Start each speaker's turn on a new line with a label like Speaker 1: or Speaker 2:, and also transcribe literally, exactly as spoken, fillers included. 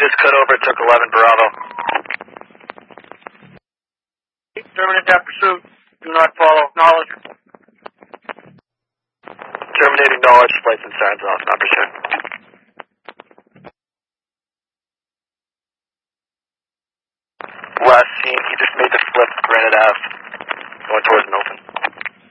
Speaker 1: just cut over, took eleven Bravo.
Speaker 2: Terminate that pursuit. Do not follow. Knowledge.
Speaker 1: Terminating knowledge, lights and sirens off, not pursuit. Last scene, he just made the flip, Granite Ave, going towards an open.